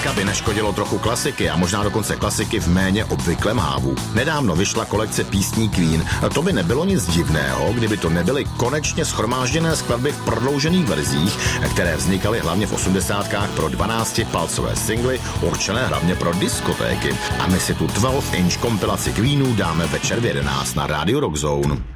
Dneska by neškodilo trochu klasiky a možná dokonce klasiky v méně obvyklém hávu. Nedávno vyšla kolekce písní Queen. To by nebylo nic divného, kdyby to nebyly konečně shromážděné skladby v prodloužených verzích, které vznikaly hlavně v 80kách pro 12-palcové singly, určené hlavně pro diskotéky. A my si tu 12-inch kompilaci Queenů dáme večer v 11 na Radio Rock Zone.